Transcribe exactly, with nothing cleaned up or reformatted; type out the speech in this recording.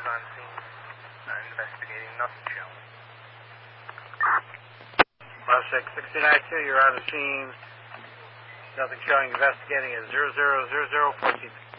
Officers on scene. Uh, investigating. Nothing showing. Bus six sixty-nine two, you're on the scene. Nothing showing. Investigating at zero zero zero zero fourteen.